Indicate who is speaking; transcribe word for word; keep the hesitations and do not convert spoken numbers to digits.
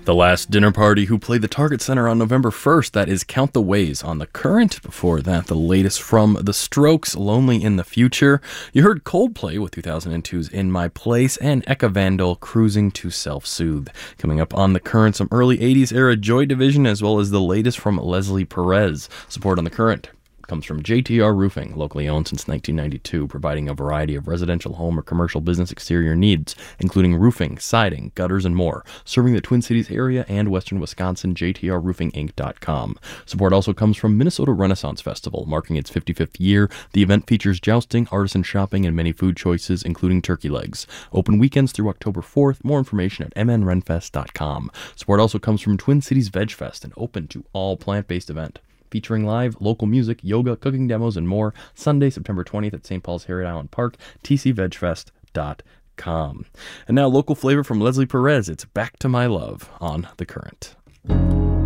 Speaker 1: The Last Dinner Party, who played the Target Center on November first. That is Count the Ways on The Current. Before that, the latest from The Strokes, Lonely in the Future. You heard Coldplay with two thousand two's In My Place, and Eka Vandal, Cruising to Self-Soothe. Coming up on The Current, some early eighties era Joy Division, as well as the latest from Leslie Perez. Support on The Current comes from J T R Roofing, locally owned since nineteen ninety-two, providing a variety of residential home or commercial business exterior needs, including roofing, siding, gutters, and more. Serving the Twin Cities area and western Wisconsin, J T R roofing inc dot com. Support also comes from Minnesota Renaissance Festival, marking its fifty-fifth year. The event features jousting, artisan shopping, and many food choices, including turkey legs. Open weekends through October fourth. More information at m n renfest dot com. Support also comes from Twin Cities Veg Fest, an open to all plant-based event, featuring live local music, yoga, cooking demos, and more. Sunday, September twentieth at Saint Paul's Harriet Island Park, t c veg fest dot com. And now local flavor from Leslie Perez. It's Back to My Love on The Current.